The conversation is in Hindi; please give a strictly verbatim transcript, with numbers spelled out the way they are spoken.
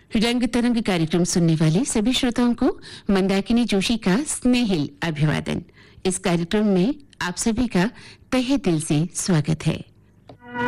रंग तरंग कार्यक्रम सुनने वाले सभी श्रोताओं को मंदाकिनी जोशी का स्नेहिल अभिवादन। इस कार्यक्रम में आप सभी का तहे दिल से स्वागत है।